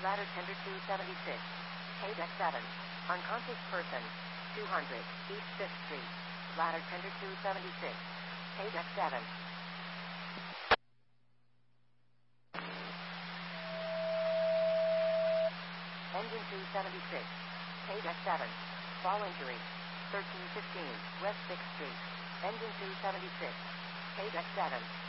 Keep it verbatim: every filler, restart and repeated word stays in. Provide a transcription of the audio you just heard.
Ladder tender two seventy-six. K-Deck seven. Unconscious person. two hundred. East fifth Street. Ladder tender two seventy-six. K-Deck seven. Engine two seventy-six. K-Deck seven. Fall injury. thirteen fifteen. West sixth Street. Engine two seventy-six. K-Deck seven.